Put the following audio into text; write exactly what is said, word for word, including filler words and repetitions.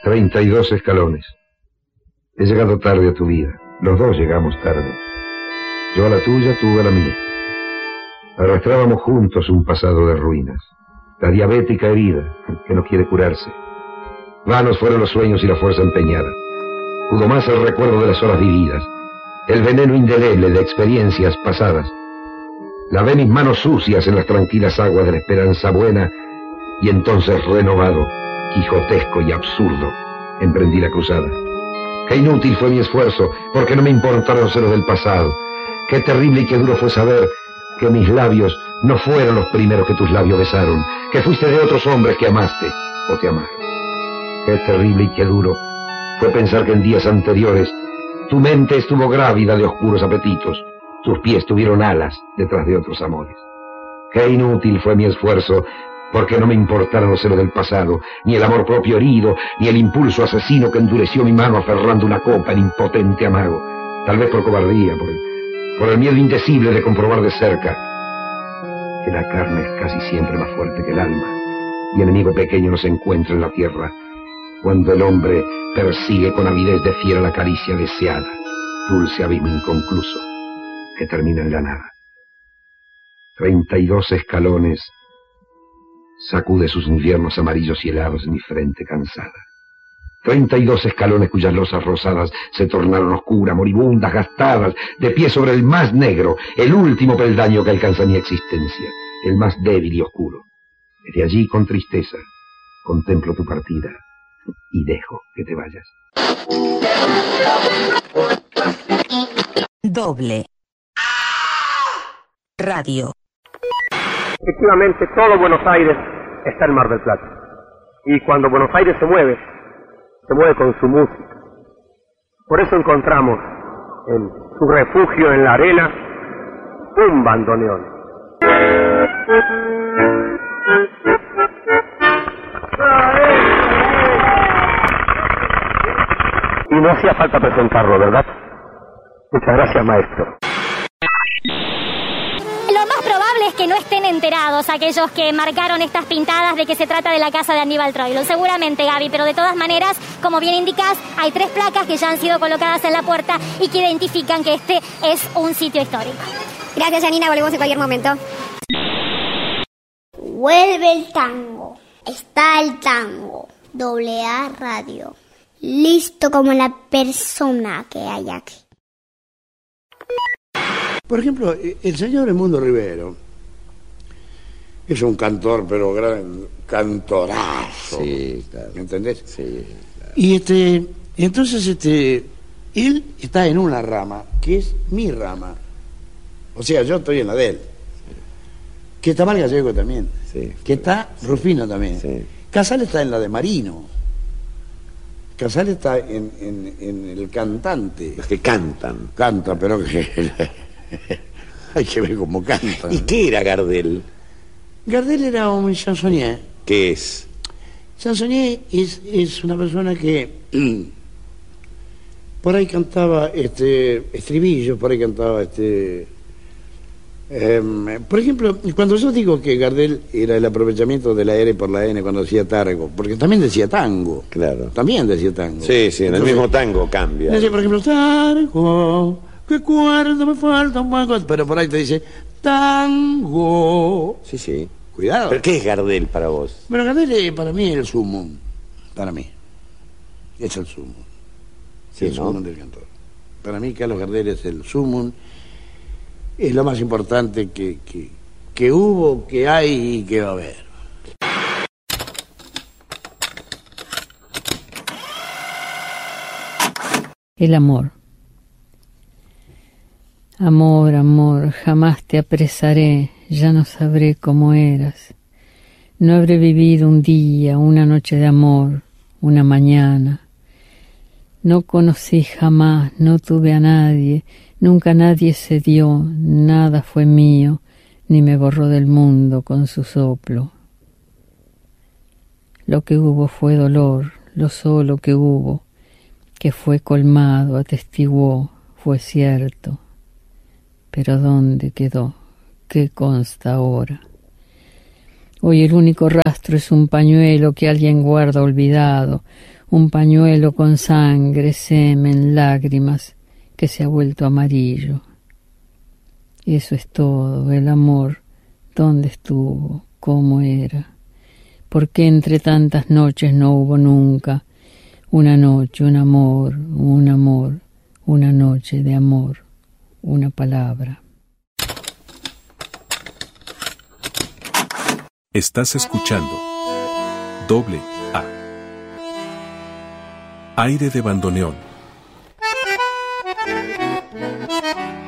Treinta y dos escalones. He llegado tarde a tu vida. Los dos llegamos tarde. Yo a la tuya, tú a la mía. Arrastrábamos juntos un pasado de ruinas. La diabética herida, que no quiere curarse. Vanos fueron los sueños y la fuerza empeñada. Pudo más el recuerdo de las horas vividas, el veneno indeleble de experiencias pasadas. Lavé mis manos sucias en las tranquilas aguas de la esperanza buena, y entonces, renovado, quijotesco y absurdo, emprendí la cruzada. Qué inútil fue mi esfuerzo, porque no me importaron los celos del pasado. Qué terrible y qué duro fue saber que mis labios no fueron los primeros que tus labios besaron, que fuiste de otros hombres que amaste o te amaron. Qué terrible y qué duro fue pensar que en días anteriores tu mente estuvo grávida de oscuros apetitos, tus pies tuvieron alas detrás de otros amores. Qué inútil fue mi esfuerzo, porque no me importaron los celos del pasado, ni el amor propio herido, ni el impulso asesino que endureció mi mano aferrando una copa en impotente amago, tal vez por cobardía, por el, por el miedo indecible de comprobar de cerca que la carne es casi siempre más fuerte que el alma, y enemigo pequeño no se encuentra en la tierra cuando el hombre persigue con avidez de fiera la caricia deseada, dulce abismo inconcluso que termina en la nada. Treinta y dos escalones sacude sus inviernos amarillos y helados en mi frente cansada. Treinta y dos escalones cuyas losas rosadas se tornaron oscuras, moribundas, gastadas, de pie sobre el más negro, el último peldaño que alcanza mi existencia, el más débil y oscuro. Desde allí, con tristeza, contemplo tu partida y dejo que te vayas. Doble Radio. Efectivamente, todo Buenos Aires está en Mar del Plata. Y cuando Buenos Aires se mueve, se mueve con su música. Por eso encontramos en su refugio en la arena un bandoneón. Y no hacía falta presentarlo, ¿verdad? Muchas gracias, maestro. Es que no estén enterados aquellos que marcaron estas pintadas de que se trata de la casa de Aníbal Troilo. Seguramente, Gaby, pero de todas maneras, como bien indicás, hay tres placas que ya han sido colocadas en la puerta y que identifican que este es un sitio histórico. Gracias, Janina, volvemos en cualquier momento. Vuelve el tango. Está el tango. Doble A Radio. Listo como la persona que hay aquí. Por ejemplo, el señor Edmundo Rivero es un cantor, pero gran cantorazo. Sí, claro. ¿Me entendés? Sí, claro. Y este, entonces este, él está en una rama, que es mi rama. O sea, yo estoy en la de él. Sí. Que está Mal Gallego también. Sí. Que está Rufino también. Sí. Casal está en la de Marino. Casal está en, en, en el cantante. Los que cantan. Canta, pero que... hay que ver cómo canta. ¿Y qué era Gardel? Gardel era un chansonnier. ¿Qué es? Chansonnier es, es una persona que por ahí cantaba este estribillo, por ahí cantaba este eh, por ejemplo, cuando yo digo que Gardel era el aprovechamiento de la R por la N cuando decía tango, porque también decía tango. Claro. También decía tango. Sí, sí, en el Entonces, mismo tango cambia. Decía, por ejemplo, tango, que cuerda me falta un poco, pero por ahí te dice tango. Sí, sí. Cuidado. ¿Pero qué es Gardel para vos? Bueno, Gardel es, para mí es el sumo. Para mí. Es el sumo. Sí, el ¿no? sumo del cantor. Para mí Carlos Gardel es el sumo. Es lo más importante que, que, que hubo, que hay y que va a haber. El amor. Amor, amor, jamás te apresaré, ya no sabré cómo eras. No habré vivido un día, una noche de amor, una mañana. No conocí jamás, no tuve a nadie, nunca nadie se dio, nada fue mío, ni me borró del mundo con su soplo. Lo que hubo fue dolor, lo solo que hubo, que fue colmado, atestiguó, fue cierto. Pero ¿dónde quedó? ¿Qué consta ahora? Hoy el único rastro es un pañuelo que alguien guarda olvidado, un pañuelo con sangre, semen, lágrimas, que se ha vuelto amarillo. Y eso es todo, el amor, ¿dónde estuvo? ¿Cómo era? ¿Por qué entre tantas noches no hubo nunca una noche, un amor, un amor, una noche de amor, una palabra? Estás escuchando Doble A. Aire de bandoneón.